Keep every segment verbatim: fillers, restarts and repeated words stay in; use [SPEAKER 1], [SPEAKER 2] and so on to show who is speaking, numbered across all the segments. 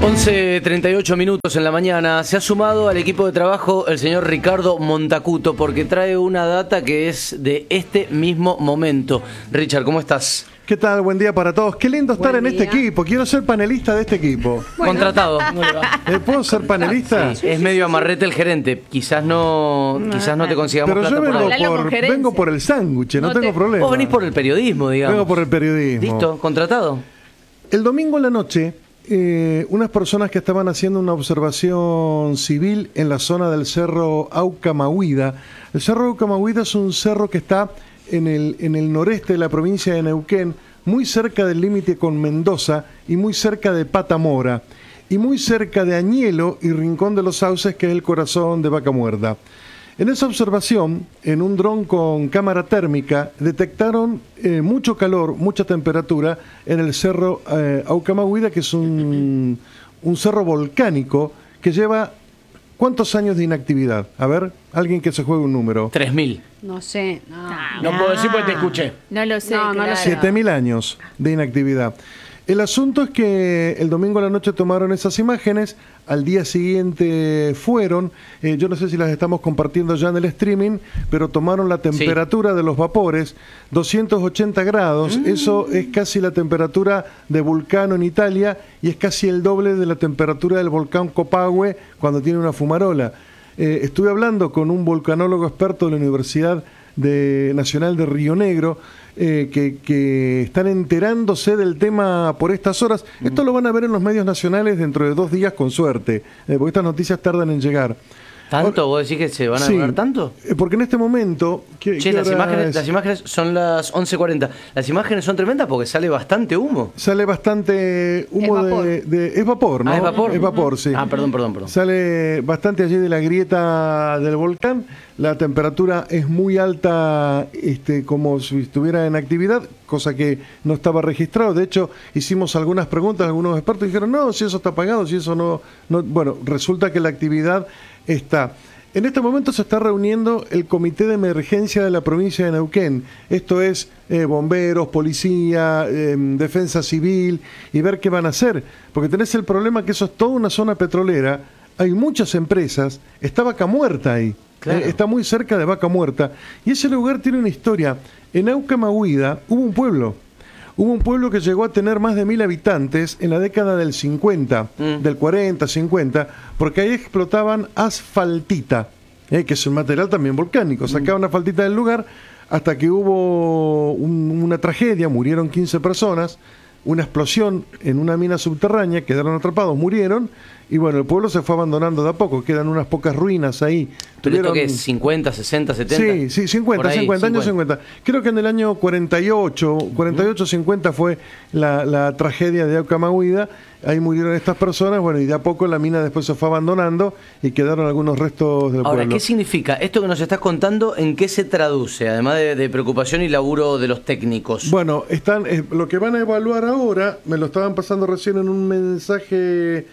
[SPEAKER 1] once treinta y ocho minutos en la mañana. Se ha sumado al equipo de trabajo el señor Ricardo Montacuto porque trae una data que es de este mismo momento. Richard, ¿cómo estás?
[SPEAKER 2] ¿Qué tal? Buen día para todos. Qué lindo estar
[SPEAKER 3] Buen
[SPEAKER 2] en
[SPEAKER 3] día.
[SPEAKER 2] este equipo. Quiero ser panelista de este equipo.
[SPEAKER 3] Bueno.
[SPEAKER 1] Contratado. ¿Cómo le va?
[SPEAKER 2] ¿Eh, ¿Puedo ser panelista?
[SPEAKER 1] Sí, es medio amarrete el gerente. Quizás no, quizás no te consigamos
[SPEAKER 2] Pero yo
[SPEAKER 1] plata por
[SPEAKER 2] vengo
[SPEAKER 1] ahí.
[SPEAKER 3] Hablalo con
[SPEAKER 2] por,
[SPEAKER 3] gerencia.
[SPEAKER 2] vengo por el sándwich, no,
[SPEAKER 3] No
[SPEAKER 2] tengo
[SPEAKER 3] te-
[SPEAKER 2] problema.
[SPEAKER 1] Vos venís por el periodismo, digamos.
[SPEAKER 2] Vengo por el periodismo.
[SPEAKER 1] Listo, contratado.
[SPEAKER 2] El domingo en la noche, eh, unas personas que estaban haciendo una observación civil en la zona del cerro Aucamahuida. El cerro Aucamahuida es un cerro que está en el, en el noreste de la provincia de Neuquén, muy cerca del límite con Mendoza y muy cerca de Patamora, y muy cerca de Añelo y Rincón de los Sauces, que es el corazón de Vaca Muerta. En esa observación, en un dron con cámara térmica, detectaron eh, mucho calor, mucha temperatura en el cerro eh, Aucamahuida, que es un, un cerro volcánico que lleva ¿cuántos años de inactividad? A ver, alguien que se juegue un número.
[SPEAKER 1] tres mil.
[SPEAKER 3] No sé, no.
[SPEAKER 4] No puedo decir porque te escuché.
[SPEAKER 5] No lo sé.
[SPEAKER 3] No, no lo
[SPEAKER 5] claro.
[SPEAKER 3] sé.
[SPEAKER 2] siete mil años de inactividad. El asunto es que el domingo a la noche tomaron esas imágenes, al día siguiente fueron, eh, yo no sé si las estamos compartiendo ya en el streaming, pero tomaron la temperatura de los vapores, doscientos ochenta grados,
[SPEAKER 1] Mm.
[SPEAKER 2] eso es casi la temperatura de Vulcano en Italia y es casi el doble de la temperatura del volcán Copahue cuando tiene una fumarola. Eh, estuve hablando con un volcanólogo experto de la Universidad de, Nacional de Río Negro, eh, que, que están enterándose del tema por estas horas. Esto lo van a ver en los medios nacionales dentro de dos días con suerte, eh, porque estas noticias tardan en llegar.
[SPEAKER 1] ¿Tanto? ¿Vos decís que se van a
[SPEAKER 2] Sí,
[SPEAKER 1] demorar tanto?
[SPEAKER 2] eh, porque en este momento... ¿qué-
[SPEAKER 1] Che,
[SPEAKER 2] qué
[SPEAKER 1] las
[SPEAKER 2] hora
[SPEAKER 1] imágenes,
[SPEAKER 2] es?
[SPEAKER 1] las imágenes son las once cuarenta. Las imágenes son tremendas porque sale bastante humo.
[SPEAKER 2] Sale bastante humo
[SPEAKER 3] Es vapor.
[SPEAKER 2] de, de- Es vapor, ¿no?
[SPEAKER 1] Ah, ¿es vapor?
[SPEAKER 2] Es vapor, sí.
[SPEAKER 1] Ah, perdón, perdón, perdón.
[SPEAKER 2] Sale bastante allí de la grieta del volcán. La temperatura es muy alta, este, como si estuviera en actividad, cosa que no estaba registrado. De hecho, hicimos algunas preguntas, algunos expertos dijeron, no, si eso está apagado, si eso no... no. Bueno, resulta que la actividad está... En este momento se está reuniendo el Comité de Emergencia de la provincia de Neuquén. Esto es eh, bomberos, policía, eh, defensa civil, y ver qué van a hacer. Porque tenés el problema que eso es toda una zona petrolera, hay muchas empresas, está Vaca Muerta ahí,
[SPEAKER 1] Claro.
[SPEAKER 2] eh, está muy cerca de Vaca Muerta, y ese lugar tiene una historia. En Aucamahuida hubo un pueblo, hubo un pueblo que llegó a tener más de mil habitantes en la década del cincuenta,
[SPEAKER 1] Mm.
[SPEAKER 2] del cuarenta, cincuenta, porque ahí explotaban asfaltita, eh, que es un material también volcánico. Sacaban asfaltita del lugar hasta que hubo un- una tragedia, murieron quince personas, una explosión en una mina subterránea, quedaron atrapados, murieron, y bueno, el pueblo se fue abandonando de a poco, quedan unas pocas ruinas ahí.
[SPEAKER 1] ¿Pero esto
[SPEAKER 2] Tuvieron-
[SPEAKER 1] qué es? ¿cincuenta, sesenta, setenta?
[SPEAKER 2] Sí, sí, cincuenta,
[SPEAKER 1] Por ahí,
[SPEAKER 2] cincuenta, años cincuenta. Creo que en el año cuarenta y ocho, cuarenta y ocho, cincuenta fue la, la tragedia de Aucamahuida. Ahí murieron estas personas, bueno, y de a poco la mina después se fue abandonando y quedaron algunos restos del
[SPEAKER 1] Ahora,
[SPEAKER 2] pueblo.
[SPEAKER 1] ¿qué significa? Esto que nos estás contando, ¿en qué se traduce? Además de, de preocupación y laburo de los técnicos.
[SPEAKER 2] Bueno, están, eh, lo que van a evaluar ahora, me lo estaban pasando recién en un mensaje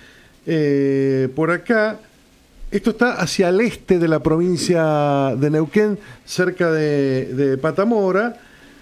[SPEAKER 2] eh, por acá. Esto está hacia el este de la provincia de Neuquén, cerca de, de Patamora.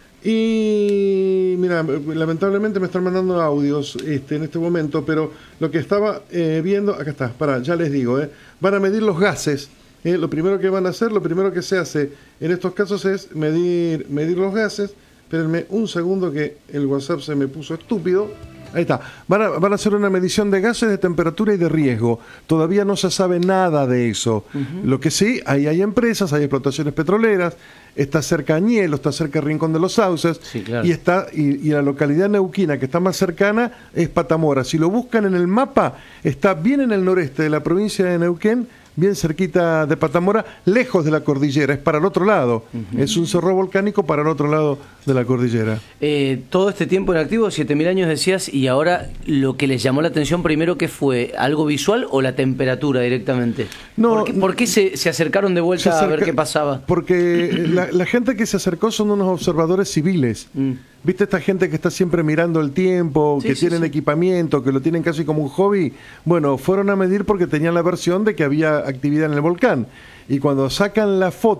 [SPEAKER 2] Y mira, lamentablemente me están mandando audios este, en este momento, pero lo que estaba eh, viendo, acá está, para, ya les digo, eh, van a medir los gases. Eh, lo primero que van a hacer, lo primero que se hace en estos casos es medir, medir los gases. Espérenme un segundo que el WhatsApp se me puso estúpido. Ahí está. Van a, van a hacer una medición de gases, de temperatura y de riesgo. Todavía no se sabe nada de eso. Uh-huh. Lo que sí, ahí hay empresas, hay explotaciones petroleras, está cerca Añelo, está cerca Rincón de los Sauces,
[SPEAKER 1] Sí, claro.
[SPEAKER 2] y está y, y la localidad neuquina que está más cercana es Patamora. Si lo buscan en el mapa, está bien en el noreste de la provincia de Neuquén, bien cerquita de Patamora, lejos de la cordillera, es para el otro lado. Uh-huh. Es un cerro volcánico para el otro lado de la cordillera.
[SPEAKER 1] Eh, todo este tiempo en activo, siete mil años decías, y ahora lo que les llamó la atención primero, ¿qué fue? ¿Algo visual o la temperatura directamente?
[SPEAKER 2] No,
[SPEAKER 1] ¿Por qué, por qué se, se acercaron de vuelta
[SPEAKER 2] Se acerca-
[SPEAKER 1] a ver qué pasaba?
[SPEAKER 2] Porque la, la gente que se acercó son unos observadores civiles.
[SPEAKER 1] Mm.
[SPEAKER 2] ¿Viste esta gente que está siempre mirando el tiempo,
[SPEAKER 1] Sí,
[SPEAKER 2] que
[SPEAKER 1] sí,
[SPEAKER 2] tienen
[SPEAKER 1] sí.
[SPEAKER 2] equipamiento, que lo tienen casi como un hobby? Bueno, fueron a medir porque tenían la versión de que había actividad en el volcán. Y cuando sacan la foto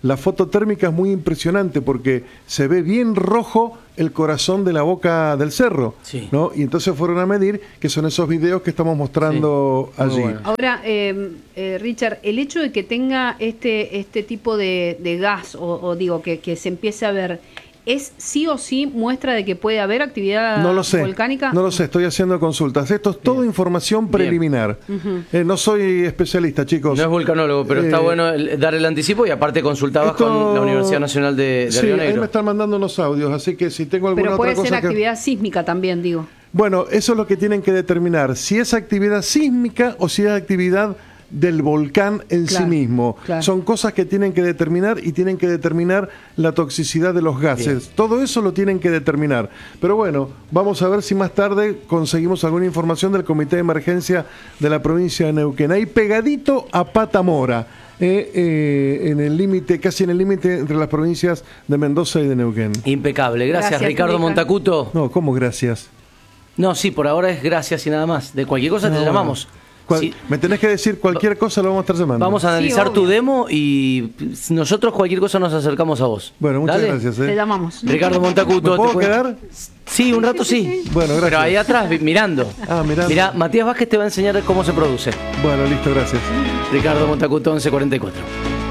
[SPEAKER 2] la foto térmica es muy impresionante porque se ve bien rojo el corazón de la boca del cerro, sí. ¿no? Y entonces fueron a medir, que son esos videos que estamos mostrando sí. allí. Bueno.
[SPEAKER 3] Ahora, eh, eh, Richard, el hecho de que tenga este este tipo de, de gas, o, o digo, que, que se empiece a ver, ¿es sí o sí muestra de que puede haber actividad
[SPEAKER 2] no lo sé,
[SPEAKER 3] volcánica?
[SPEAKER 2] No lo sé, estoy haciendo consultas. Esto es toda información preliminar. Uh-huh. eh, no soy especialista, chicos.
[SPEAKER 1] No es vulcanólogo, pero eh, está bueno el, dar el anticipo y aparte consultabas esto... con la Universidad Nacional de, de
[SPEAKER 2] sí,
[SPEAKER 1] Río Negro.
[SPEAKER 2] Ahí me están mandando unos audios, así que si tengo alguna
[SPEAKER 3] pero
[SPEAKER 2] otra cosa...
[SPEAKER 3] Pero puede ser
[SPEAKER 2] que...
[SPEAKER 3] actividad sísmica también, digo.
[SPEAKER 2] Bueno, eso es lo que tienen que determinar, si es actividad sísmica o si es actividad del volcán en claro, sí mismo. Claro. Son cosas que tienen que determinar y tienen que determinar la toxicidad de los gases. Bien. Todo eso lo tienen que determinar. Pero bueno, vamos a ver si más tarde conseguimos alguna información del Comité de Emergencia de la provincia de Neuquén. Ahí pegadito a Patamora, eh, eh, en el límite, casi en el límite entre las provincias de Mendoza y de Neuquén.
[SPEAKER 1] Impecable. Gracias, gracias Ricardo Ricardo. Montacuto.
[SPEAKER 2] No, ¿cómo gracias?
[SPEAKER 1] No, sí, por ahora es gracias y nada más. De cualquier cosa no, te llamamos.
[SPEAKER 2] Sí. Me tenés que decir cualquier cosa, lo vamos a estar llamando.
[SPEAKER 1] Vamos a analizar sí, tu demo y nosotros cualquier cosa nos acercamos a vos.
[SPEAKER 2] Bueno, muchas
[SPEAKER 1] Dale.
[SPEAKER 2] gracias. ¿eh?
[SPEAKER 3] Te llamamos.
[SPEAKER 1] Ricardo Montacuto.
[SPEAKER 2] ¿Me puedo
[SPEAKER 1] ¿te
[SPEAKER 2] quedar?
[SPEAKER 1] Sí, un rato sí.
[SPEAKER 2] Bueno, gracias.
[SPEAKER 1] Pero ahí atrás, mirando.
[SPEAKER 2] Ah, mirando.
[SPEAKER 1] Mirá, Matías Vázquez te va a enseñar cómo se produce.
[SPEAKER 2] Bueno, listo, gracias.
[SPEAKER 1] Ricardo Montacuto, once cuarenta y cuatro.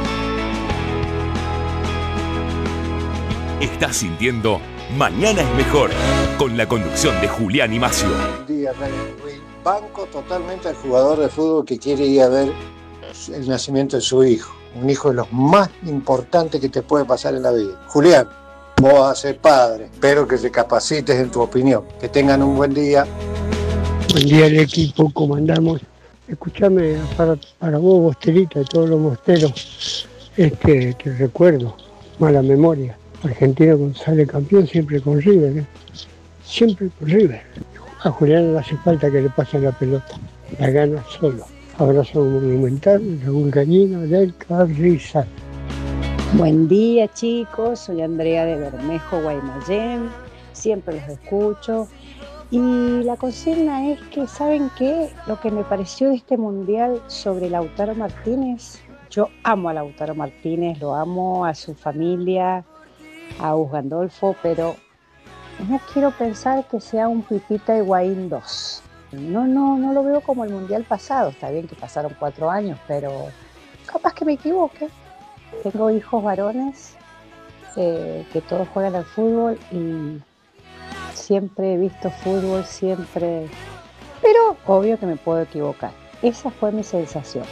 [SPEAKER 4] Estás sintiendo Mañana es Mejor, con la conducción de Julián y Macio.
[SPEAKER 5] Buen día, banco totalmente al jugador de fútbol que quiere ir a ver el nacimiento de su hijo. Un hijo de los más importantes que te puede pasar en la vida. Julián, vos vas a ser padre. Espero que te capacites en tu opinión. Que tengan un buen día.
[SPEAKER 6] Buen día al equipo, ¿cómo andamos? Escuchame, para, para vos, Bosterita, y todos los mosteros, este, te recuerdo, mala memoria. Argentina cuando sale campeón siempre con River, ¿eh? Siempre con River. A Julián no le hace falta que le pasen la pelota, la gana solo. Abrazo monumental, Raúl Cañino, del Carrizal.
[SPEAKER 7] Buen día, chicos, soy Andrea de Bermejo, Guaymallén, siempre los escucho. Y la consigna es que, ¿saben qué? Lo que me pareció de este mundial sobre Lautaro Martínez, yo amo a Lautaro Martínez, lo amo, a su familia, a Gus Gandolfo, pero no quiero pensar que sea un Pipita Higuaín dos. No, no, no lo veo como el mundial pasado. Está bien que pasaron cuatro años, pero capaz que me equivoque. Tengo hijos varones eh, que todos juegan al fútbol y siempre he visto fútbol, siempre... Pero obvio que me puedo equivocar. Esa fue mi sensación.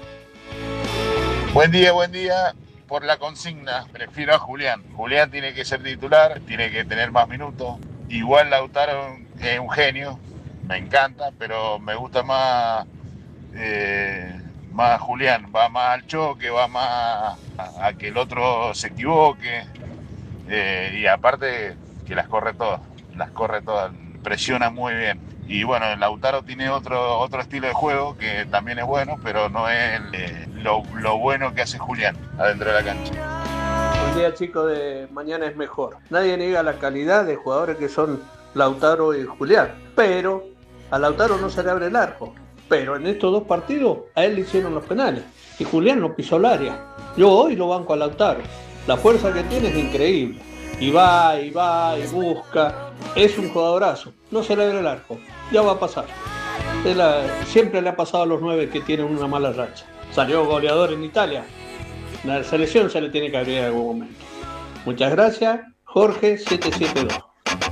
[SPEAKER 8] Buen día, buen día. Por la consigna, prefiero a Julián. Julián tiene que ser titular, tiene que tener más minutos. Igual Lautaro es un genio, me encanta, pero me gusta más, eh, más Julián. Va más al choque, va más a, a que el otro se equivoque. Eh, y aparte que las corre todas, las corre todas, presiona muy bien. Y bueno, Lautaro tiene otro otro estilo de juego que también es bueno, pero no es eh, lo, lo bueno que hace Julián adentro de la cancha.
[SPEAKER 9] Buen día, chicos de Mañana es Mejor. Nadie niega la calidad de jugadores que son Lautaro y Julián, pero a Lautaro no se le abre el arco. Pero en estos dos partidos a él le hicieron los penales y Julián no pisó el área. Yo hoy lo banco a Lautaro. La fuerza que tiene es increíble. Y va, y va, y busca. Es un jugadorazo. No se le abre el arco. Ya va a pasar. La, siempre le ha pasado a los nueve que tienen una mala racha. Salió goleador en Italia. La selección se le tiene que abrir en algún momento. Muchas gracias. Jorge siete siete dos.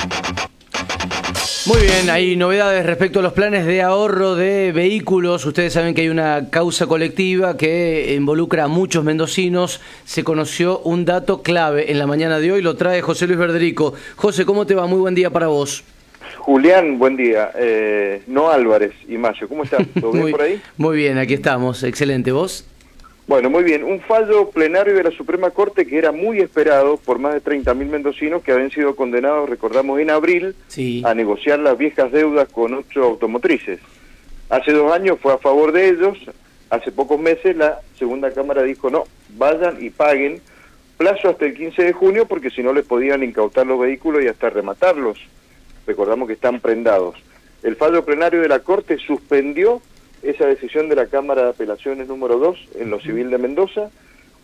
[SPEAKER 1] Muy bien, hay novedades respecto a los planes de ahorro de vehículos. Ustedes saben que hay una causa colectiva que involucra a muchos mendocinos. Se conoció un dato clave en la mañana de hoy, lo trae José Luis Verderico. José, ¿cómo te va? Muy buen día para vos.
[SPEAKER 10] Julián, buen día. Eh, no Álvarez y Mayo, ¿cómo estás? ¿Todo bien
[SPEAKER 1] muy,
[SPEAKER 10] por ahí?
[SPEAKER 1] Muy bien, aquí estamos. Excelente. ¿Vos?
[SPEAKER 10] Bueno, muy bien. Un fallo plenario de la Suprema Corte que era muy esperado por más de treinta mil mendocinos que habían sido condenados, recordamos, en abril, sí, a negociar las viejas deudas con ocho automotrices. Hace dos años fue a favor de ellos. Hace pocos meses la segunda Cámara dijo no, vayan y paguen, plazo hasta el quince de junio porque si no les podían incautar los vehículos y hasta rematarlos. Recordamos que están prendados. El fallo plenario de la Corte suspendió esa decisión de la Cámara de Apelaciones número dos en lo civil de Mendoza,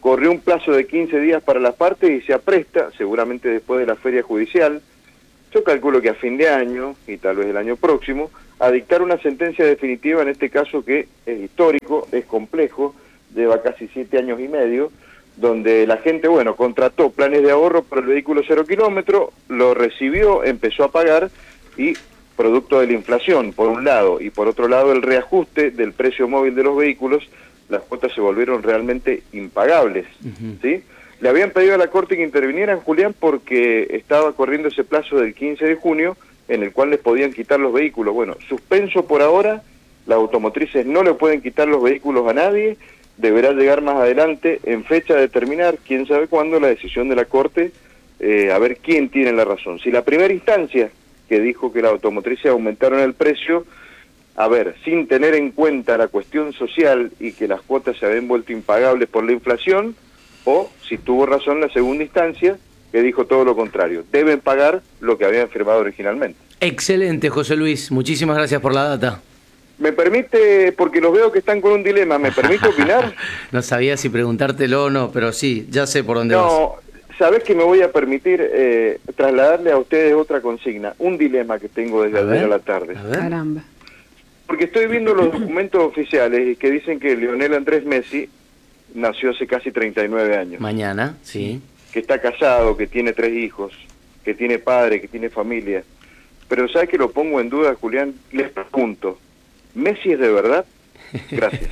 [SPEAKER 10] corrió un plazo de quince días para las partes y se apresta, seguramente después de la feria judicial, yo calculo que a fin de año, y tal vez el año próximo, a dictar una sentencia definitiva en este caso que es histórico, es complejo, lleva casi siete años y medio, donde la gente, bueno, contrató planes de ahorro para el vehículo cero kilómetro, lo recibió, empezó a pagar y producto de la inflación, por un lado, y por otro lado el reajuste del precio móvil de los vehículos, las cuotas se volvieron realmente impagables, uh-huh. ¿sí? Le habían pedido a la Corte que intervinieran, Julián, porque estaba corriendo ese plazo del quince de junio en el cual les podían quitar los vehículos. Bueno, suspenso por ahora, las automotrices no le pueden quitar los vehículos a nadie, deberá llegar más adelante, en fecha de determinar, quién sabe cuándo, la decisión de la Corte, eh, a ver quién tiene la razón. Si la primera instancia, que dijo que las automotrices aumentaron el precio, a ver, sin tener en cuenta la cuestión social y que las cuotas se habían vuelto impagables por la inflación, o si tuvo razón la segunda instancia, que dijo todo lo contrario, deben pagar lo que habían firmado originalmente.
[SPEAKER 1] Excelente, José Luis, muchísimas gracias por la data.
[SPEAKER 10] ¿Me permite, porque los veo que están con un dilema, ¿me permite opinar?
[SPEAKER 1] No sabía si preguntártelo o no, pero sí, ya sé por dónde vas.
[SPEAKER 10] No, sabés que me voy a permitir eh, trasladarle a ustedes otra consigna, un dilema que tengo desde ayer a la tarde.
[SPEAKER 1] A ver.
[SPEAKER 3] Caramba.
[SPEAKER 10] Porque estoy viendo los documentos oficiales que dicen que Lionel Andrés Messi nació hace casi treinta y nueve años.
[SPEAKER 1] Mañana, sí.
[SPEAKER 10] Que está casado, que tiene tres hijos, que tiene padre, que tiene familia. Pero ¿sabes que lo pongo en duda, Julián? Les pregunto, ¿Messi es de verdad? Gracias.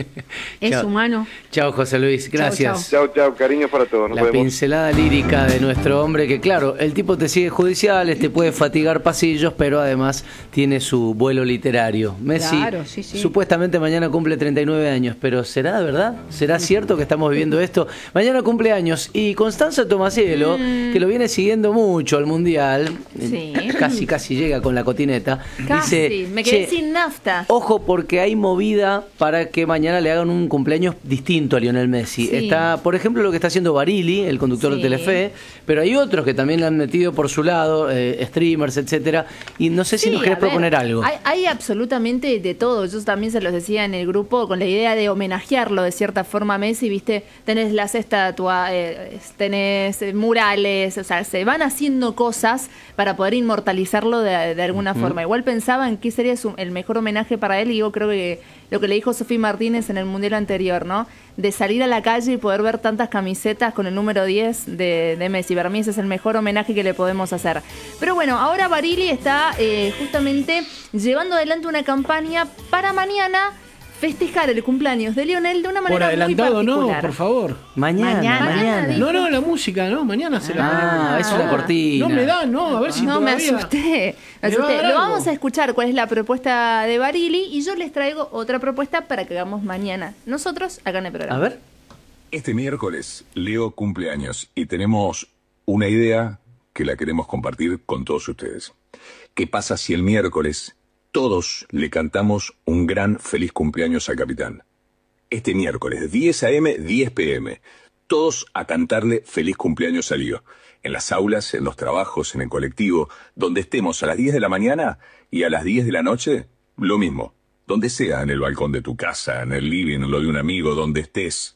[SPEAKER 3] Es
[SPEAKER 1] chao.
[SPEAKER 3] humano.
[SPEAKER 1] Chao, José Luis, gracias.
[SPEAKER 10] Chao, chao, cariños para todos. Nos
[SPEAKER 1] La
[SPEAKER 10] vemos.
[SPEAKER 1] pincelada lírica de nuestro hombre, que claro, el tipo te sigue judiciales, te puede fatigar pasillos, pero además tiene su vuelo literario. Messi,
[SPEAKER 3] claro, sí, sí.
[SPEAKER 1] supuestamente mañana cumple treinta y nueve años, pero ¿será de verdad? ¿Será cierto que estamos viviendo esto? Mañana cumple años y Constanza Tomasiello, mm. que lo viene siguiendo mucho al Mundial,
[SPEAKER 11] sí.
[SPEAKER 1] casi casi llega con la cotineta,
[SPEAKER 11] casi,
[SPEAKER 1] dice,
[SPEAKER 11] me quedé sin nafta.
[SPEAKER 1] Ojo porque hay movida para que mañana le hagan un cumpleaños distinto a Lionel Messi.
[SPEAKER 11] Sí.
[SPEAKER 1] Está, por ejemplo, lo que está haciendo Barili, el conductor sí. de Telefe, pero hay otros que también le han metido por su lado, eh, streamers, etcétera. Y no sé si
[SPEAKER 11] sí,
[SPEAKER 1] nos querés proponer algo.
[SPEAKER 11] Hay, hay absolutamente de todo. Yo también se los decía en el grupo con la idea de homenajearlo de cierta forma a Messi, ¿viste? Tenés las estatuas, eh, tenés murales, o sea, se van haciendo cosas para poder inmortalizarlo de, de alguna uh-huh. forma. Igual pensaba en qué sería su, el mejor homenaje para él y yo creo que lo que le dijo Sofía Martínez en el Mundial anterior, ¿no? De salir a la calle y poder ver tantas camisetas con el número diez de, de Messi. Para mí ese es el mejor homenaje que le podemos hacer. Pero bueno, ahora Barili está eh, justamente llevando adelante una campaña para mañana festejar el cumpleaños de Lionel de una manera
[SPEAKER 12] por adelantado,
[SPEAKER 11] muy particular.
[SPEAKER 12] No, por favor.
[SPEAKER 1] Mañana, mañana.
[SPEAKER 11] mañana
[SPEAKER 12] no, no, la música, ¿no? Mañana se la
[SPEAKER 1] Ah, es una cortina.
[SPEAKER 12] No me da, no, a ver si
[SPEAKER 11] No,
[SPEAKER 12] todavía
[SPEAKER 11] me asusté. Me
[SPEAKER 12] me va a
[SPEAKER 11] asusté.
[SPEAKER 12] dar
[SPEAKER 11] Lo
[SPEAKER 12] algo.
[SPEAKER 11] vamos a escuchar cuál es la propuesta de Barili y yo les traigo otra propuesta para que hagamos mañana nosotros acá en el programa.
[SPEAKER 1] A ver.
[SPEAKER 13] Este miércoles Leo cumpleaños y tenemos una idea que la queremos compartir con todos ustedes. ¿Qué pasa si el miércoles todos le cantamos un gran feliz cumpleaños al capitán? Este miércoles, diez a eme, diez pe eme, todos a cantarle feliz cumpleaños a Leo. En las aulas, en los trabajos, en el colectivo, donde estemos a las diez de la mañana y a las diez de la noche, lo mismo. Donde sea, en el balcón de tu casa, en el living, en lo de un amigo, donde estés.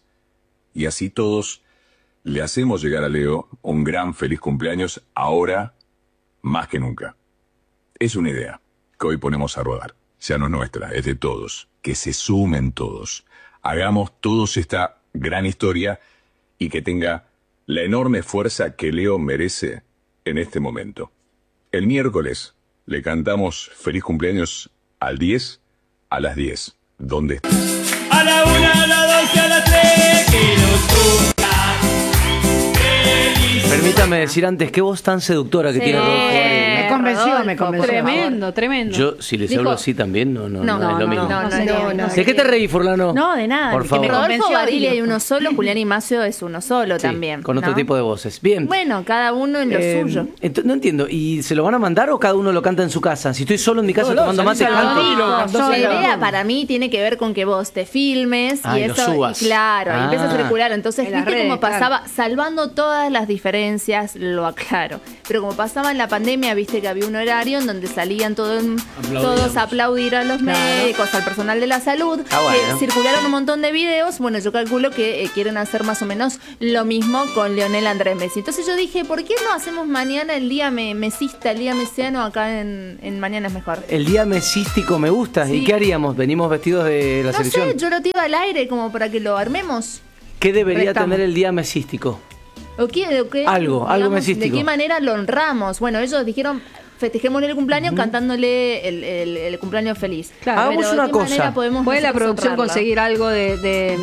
[SPEAKER 13] Y así todos le hacemos llegar a Leo un gran feliz cumpleaños ahora más que nunca. Es una idea que hoy ponemos a rodar. Ya no es nuestra, es de todos. Que se sumen todos. Hagamos todos esta gran historia y que tenga la enorme fuerza que Leo merece en este momento. El miércoles le cantamos feliz cumpleaños al diez a las diez. ¿Dónde está?
[SPEAKER 14] A la una, a la dos y a la tres, que nos gusta.
[SPEAKER 1] Permítame decir antes, qué voz tan seductora que
[SPEAKER 3] Sí.
[SPEAKER 1] tiene Rodolfo Barili.
[SPEAKER 3] Me convenció, me convenció. Tremendo, tremendo.
[SPEAKER 1] Yo, si les
[SPEAKER 3] Dijo-
[SPEAKER 1] hablo así también, no, no, no,
[SPEAKER 11] No,
[SPEAKER 1] es lo
[SPEAKER 11] no,
[SPEAKER 1] mismo.
[SPEAKER 11] no, no, no, no,
[SPEAKER 1] ¿De qué te reí, Furlano?
[SPEAKER 11] No, de nada.
[SPEAKER 1] Por
[SPEAKER 11] que
[SPEAKER 1] favor.
[SPEAKER 11] me Rodolfo
[SPEAKER 3] convenció
[SPEAKER 11] Barili
[SPEAKER 3] Barili.
[SPEAKER 11] hay uno solo, Julián Imacio es uno solo
[SPEAKER 1] Sí,
[SPEAKER 11] también.
[SPEAKER 1] con otro
[SPEAKER 11] ¿no?
[SPEAKER 1] tipo de voces. Bien.
[SPEAKER 11] Bueno, cada uno en lo
[SPEAKER 1] Eh,
[SPEAKER 11] suyo.
[SPEAKER 1] ent- no entiendo, ¿y se lo van a mandar o cada uno lo canta en su casa? Si estoy solo en mi casa
[SPEAKER 12] No, no,
[SPEAKER 1] tomando mate,
[SPEAKER 12] salís al
[SPEAKER 1] canto.
[SPEAKER 12] barrio, cantás
[SPEAKER 11] La
[SPEAKER 12] en la-
[SPEAKER 11] idea para mí tiene que ver con que vos te filmes
[SPEAKER 1] Ah,
[SPEAKER 11] y
[SPEAKER 1] y lo
[SPEAKER 11] eso,
[SPEAKER 1] subas.
[SPEAKER 11] y claro, y
[SPEAKER 1] Ah.
[SPEAKER 11] empieza a circular. Entonces,
[SPEAKER 3] En las
[SPEAKER 11] viste
[SPEAKER 3] redes,
[SPEAKER 11] cómo pasaba, salvando todas las diferencias, lo aclaro. Pero como pasaba en la pandemia, viste que que había un horario en donde salían todo en-
[SPEAKER 1] Aplaudíamos.
[SPEAKER 11] todos a aplaudir a los
[SPEAKER 1] Claro.
[SPEAKER 11] médicos, al personal de la salud.
[SPEAKER 1] Ah, bueno.
[SPEAKER 11] Eh, circularon un montón de videos. Bueno, yo calculo que eh, quieren hacer más o menos lo mismo con Lionel Andrés Messi. Entonces yo dije, ¿por qué no hacemos mañana el día me mesista, el día mesiano acá en, en Mañana es Mejor?
[SPEAKER 1] El día mesístico me gusta.
[SPEAKER 11] Sí.
[SPEAKER 1] ¿Y qué haríamos? ¿Venimos vestidos de la
[SPEAKER 11] No
[SPEAKER 1] selección?
[SPEAKER 11] sé, yo lo tiro al aire como para que lo armemos.
[SPEAKER 1] ¿Qué debería
[SPEAKER 11] Restamos.
[SPEAKER 1] tener el día mesístico?
[SPEAKER 11] ¿O qué, o qué,
[SPEAKER 1] Algo, algo mesístico.
[SPEAKER 11] ¿De qué manera lo honramos? Bueno, ellos dijeron, festejémosle el cumpleaños cantándole el, el- el cumpleaños feliz.
[SPEAKER 3] Claro,
[SPEAKER 1] Hagamos
[SPEAKER 11] Pero ¿de
[SPEAKER 1] una
[SPEAKER 11] qué
[SPEAKER 1] cosa.
[SPEAKER 11] manera podemos
[SPEAKER 3] Puede la
[SPEAKER 11] nosotros
[SPEAKER 3] producción
[SPEAKER 11] honrarlo?
[SPEAKER 3] conseguir algo de... de,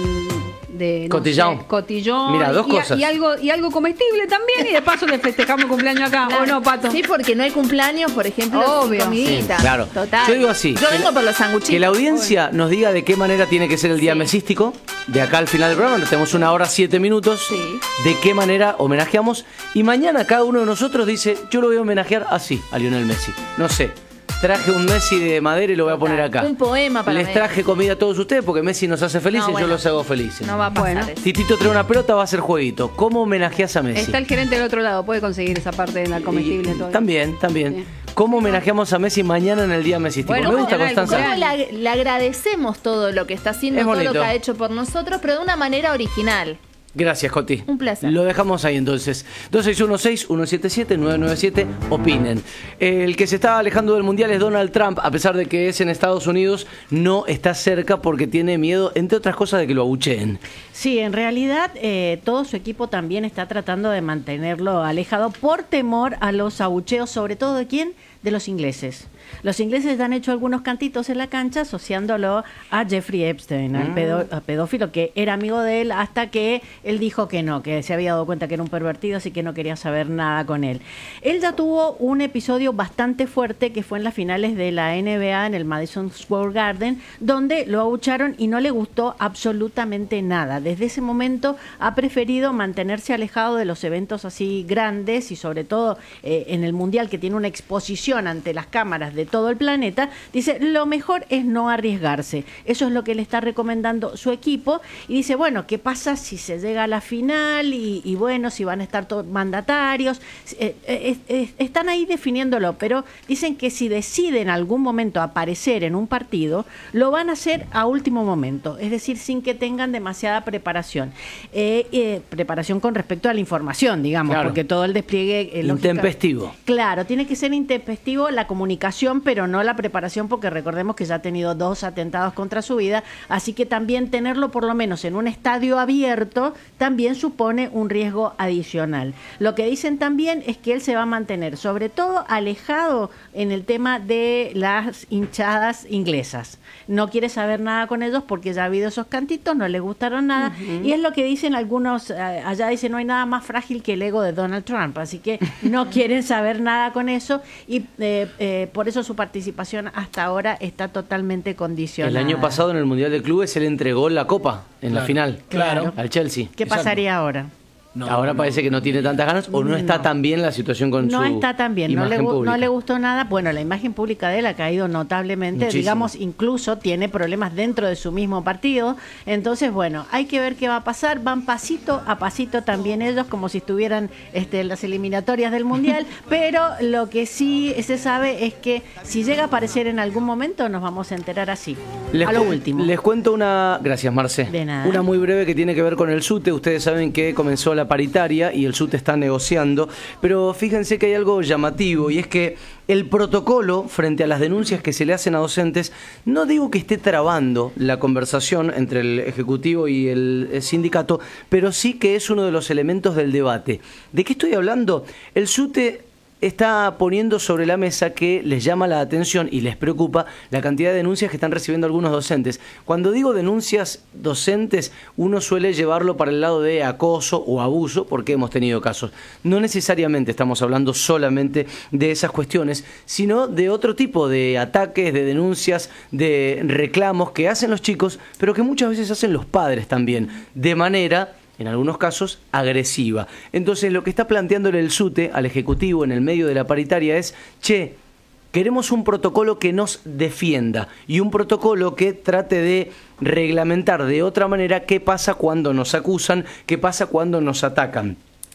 [SPEAKER 3] de, no
[SPEAKER 1] Cotillón.
[SPEAKER 3] sé, cotillón.
[SPEAKER 1] Mira, dos
[SPEAKER 3] y,
[SPEAKER 1] cosas.
[SPEAKER 3] Y algo, y algo comestible también, y de paso le festejamos el cumpleaños acá, ¿o no, Pato?
[SPEAKER 11] Sí, porque no hay cumpleaños, por ejemplo,
[SPEAKER 3] Obvio.
[SPEAKER 11] sin comidita.
[SPEAKER 1] Sí, claro.
[SPEAKER 11] Total.
[SPEAKER 1] Yo digo así.
[SPEAKER 11] Yo
[SPEAKER 1] que
[SPEAKER 11] vengo
[SPEAKER 1] la-
[SPEAKER 11] por los sanguchitos.
[SPEAKER 1] Que la audiencia nos diga de qué manera tiene que ser el día mesístico. De acá al final del programa, tenemos una hora, siete minutos.
[SPEAKER 11] Sí.
[SPEAKER 1] De qué manera homenajeamos. Y mañana cada uno de nosotros dice, yo lo voy a homenajear así, a Lionel Messi. No sé. Traje un Messi de madera y lo voy a poner acá.
[SPEAKER 11] Un poema para
[SPEAKER 1] Les
[SPEAKER 11] Messi.
[SPEAKER 1] traje comida a todos ustedes porque Messi nos hace felices
[SPEAKER 11] No,
[SPEAKER 1] y
[SPEAKER 11] bueno.
[SPEAKER 1] yo los hago felices.
[SPEAKER 11] No va a pasar
[SPEAKER 3] Bueno.
[SPEAKER 11] eso.
[SPEAKER 1] Titito trae una pelota, va a hacer jueguito. ¿Cómo homenajeas a Messi?
[SPEAKER 3] Está el gerente del otro lado, puede conseguir esa parte de la comestible.
[SPEAKER 1] Y-
[SPEAKER 3] todavía.
[SPEAKER 1] También, también.
[SPEAKER 3] Sí.
[SPEAKER 1] ¿Cómo homenajeamos a Messi mañana en el día mesístico?
[SPEAKER 3] Bueno,
[SPEAKER 1] Me gusta,
[SPEAKER 3] mañana el
[SPEAKER 1] Constanza.
[SPEAKER 11] ¿Cómo la- le agradecemos todo lo que está haciendo,
[SPEAKER 1] Es
[SPEAKER 11] todo lo
[SPEAKER 1] bonito.
[SPEAKER 11] que ha hecho por nosotros, pero de una manera original?
[SPEAKER 1] Gracias, Coti.
[SPEAKER 11] Un placer.
[SPEAKER 1] Lo dejamos ahí entonces. dos seis uno seis, uno siete siete, nueve nueve siete, opinen. El que se está alejando del Mundial es Donald Trump, a pesar de que es en Estados Unidos, no está cerca porque tiene miedo, entre otras cosas, de que lo abucheen.
[SPEAKER 15] Sí, en realidad eh, todo su equipo también está tratando de mantenerlo alejado por temor a los abucheos, sobre todo de quién, de los ingleses. Los ingleses han hecho algunos cantitos en la cancha asociándolo a Jeffrey Epstein, al
[SPEAKER 16] Mm.
[SPEAKER 15] pedo- a pedófilo que era amigo de él hasta que él dijo que no, que se había dado cuenta que era un pervertido, así que no quería saber nada con él. Él ya tuvo un episodio bastante fuerte que fue en las finales de la N B A en el Madison Square Garden, donde lo abucharon y no le gustó absolutamente nada. Desde ese momento ha preferido mantenerse alejado de los eventos así grandes y sobre todo eh, en el Mundial, que tiene una exposición ante las cámaras de todo el planeta. Dice, lo mejor es no arriesgarse. Eso es lo que le está recomendando su equipo. Y dice, bueno, ¿qué pasa si se llega a la final? Y, y bueno, si van a estar todos mandatarios. Eh, eh, eh, están ahí definiéndolo, pero dicen que si deciden en algún momento aparecer en un partido, lo van a hacer a último momento, es decir, sin que tengan demasiada preparación. Eh, eh, preparación con respecto a la información, digamos,
[SPEAKER 1] Claro.
[SPEAKER 15] porque todo el despliegue... eh, lógica-
[SPEAKER 1] Intempestivo.
[SPEAKER 15] Claro, tiene que ser intempestivo la comunicación, pero no la preparación, porque recordemos que ya ha tenido dos atentados contra su vida, así que también tenerlo por lo menos en un estadio abierto también supone un riesgo adicional. Lo que dicen también es que él se va a mantener, sobre todo alejado en el tema de las hinchadas inglesas. No quiere saber nada con ellos porque ya ha habido esos cantitos, no le gustaron nada,
[SPEAKER 16] Ujú.
[SPEAKER 15] y es lo que dicen algunos, eh, allá dicen, no hay nada más frágil que el ego de Donald Trump, así que no quieren saber nada con eso, y eh, eh, por eso su participación hasta ahora está totalmente
[SPEAKER 1] El
[SPEAKER 15] condicionada.
[SPEAKER 1] año pasado en el Mundial de Clubes él entregó la copa en la
[SPEAKER 15] Claro.
[SPEAKER 1] final.
[SPEAKER 15] Claro.
[SPEAKER 1] Al Chelsea.
[SPEAKER 15] ¿Qué pasaría ahora?
[SPEAKER 1] Ahora parece que no tiene tantas ganas o no está tan bien la situación con
[SPEAKER 15] No
[SPEAKER 1] su
[SPEAKER 15] está tan bien, no le,
[SPEAKER 1] imagen
[SPEAKER 15] gu-
[SPEAKER 1] pública.
[SPEAKER 15] no le gustó nada. Bueno, la imagen pública de él ha caído notablemente,
[SPEAKER 1] Muchísimo.
[SPEAKER 15] digamos, incluso tiene problemas dentro de su mismo partido. Entonces, bueno, hay que ver qué va a pasar. Van pasito a pasito también ellos, como si estuvieran este, en las eliminatorias del Mundial. Pero lo que sí se sabe es que si llega a aparecer en algún momento, nos vamos a enterar así.
[SPEAKER 1] Les,
[SPEAKER 15] a lo
[SPEAKER 1] cu-
[SPEAKER 15] último.
[SPEAKER 1] les cuento una, gracias Marce,
[SPEAKER 15] De nada.
[SPEAKER 1] una muy breve que tiene que ver con el SUTE. Ustedes saben que comenzó la paritaria y el SUTE está negociando, pero fíjense que hay algo llamativo y es que el protocolo frente a las denuncias que se le hacen a docentes, no digo que esté trabando la conversación entre el Ejecutivo y el, el sindicato, pero sí que es uno de los elementos del debate. ¿De qué estoy hablando? El SUTE está poniendo sobre la mesa que les llama la atención y les preocupa la cantidad de denuncias que están recibiendo algunos docentes. Cuando digo denuncias docentes, uno suele llevarlo para el lado de acoso o abuso, porque hemos tenido casos. No necesariamente estamos hablando solamente de esas cuestiones, sino de otro tipo de ataques, de denuncias, de reclamos que hacen los chicos, pero que muchas veces hacen los padres también, de manera, en algunos casos, agresiva. Entonces, lo que está planteándole el SUTE al Ejecutivo en el medio de la paritaria es, che, queremos un protocolo que nos defienda y un protocolo que trate de reglamentar de otra manera qué pasa cuando nos acusan, qué pasa cuando nos atacan.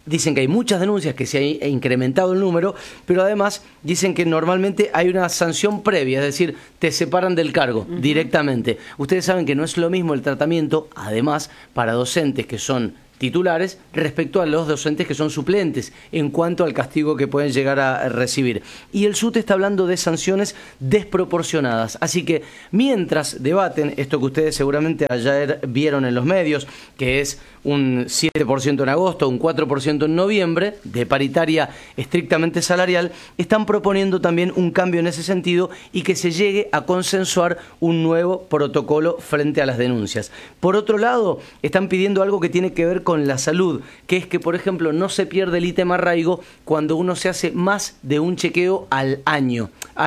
[SPEAKER 1] dicen que hay muchas denuncias, que se ha incrementado el número, pero además dicen que normalmente hay una sanción previa, es decir, te separan del cargo uh-huh. directamente. Ustedes saben que no es lo mismo el tratamiento, además, para docentes que son titulares respecto a los docentes que son suplentes en cuanto al castigo que pueden llegar a recibir. Y el SUTE está hablando de sanciones desproporcionadas. Así que mientras debaten esto que ustedes seguramente ayer vieron en los medios, que es un siete por ciento en agosto, un cuatro por ciento en noviembre, de paritaria estrictamente salarial, están proponiendo también un cambio en ese sentido y que se llegue a consensuar un nuevo protocolo frente a las denuncias. Por otro lado, están pidiendo algo que tiene que ver con la salud, que es que, por ejemplo, no se pierde el ítem arraigo cuando uno se hace más de un chequeo al año,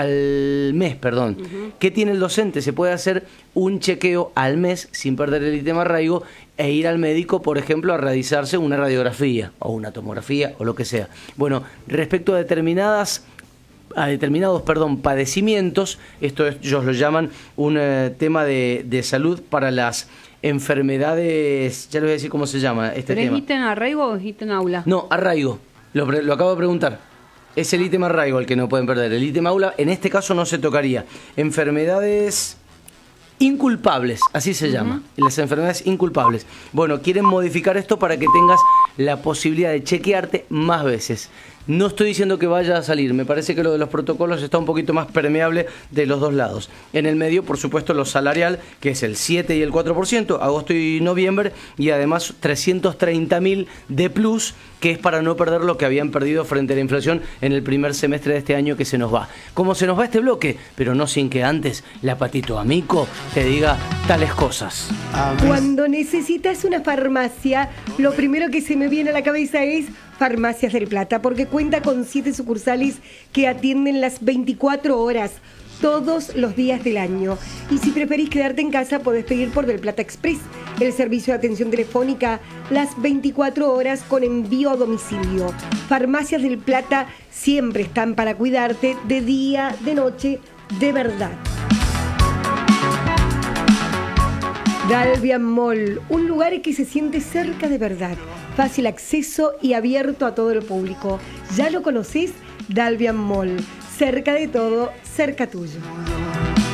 [SPEAKER 1] al mes, perdón. Uh-huh. ¿Qué tiene el docente? Se puede hacer un chequeo al mes sin perder el ítem arraigo e ir al médico, por ejemplo, a realizarse una radiografía o una tomografía o lo que sea. Bueno, respecto a determinadas a determinados perdón, padecimientos, esto es, ellos lo llaman un eh, tema de, de salud para las enfermedades, ya les voy a decir cómo se llama este
[SPEAKER 3] ¿Pero
[SPEAKER 1] tema.
[SPEAKER 3] es ítem arraigo o es ítem aula?
[SPEAKER 1] No, arraigo, lo, lo acabo de preguntar. Es el ítem arraigo el que no pueden perder. El ítem aula, en este caso, no se tocaría. Enfermedades inculpables, así se uh-huh. llama, las enfermedades inculpables. Bueno, quieren modificar esto para que tengas la posibilidad de chequearte más veces. No estoy diciendo que vaya a salir, me parece que lo de los protocolos está un poquito más permeable de los dos lados. En el medio, por supuesto, lo salarial, que es el siete y el cuatro por ciento, agosto y noviembre, y además trescientos treinta mil de plus, que es para no perder lo que habían perdido frente a la inflación en el primer semestre de este año que se nos va. ¿Cómo se nos va este bloque? Pero no sin que antes la Patito Amico te diga tales cosas.
[SPEAKER 16] Cuando necesitas una farmacia, lo primero que se me viene a la cabeza es Farmacias del Plata, porque cuenta con siete sucursales que atienden las veinticuatro horas, todos los días del año. Y si preferís quedarte en casa, podés pedir por Del Plata Express, el servicio de atención telefónica las veinticuatro horas con envío a domicilio. Farmacias del Plata siempre están para cuidarte de día, de noche, de verdad. Dalvian Mall, un lugar que se siente cerca de verdad, fácil acceso y abierto a todo el público. ¿Ya lo conocés? Dalvian Mall, cerca de todo, cerca tuyo.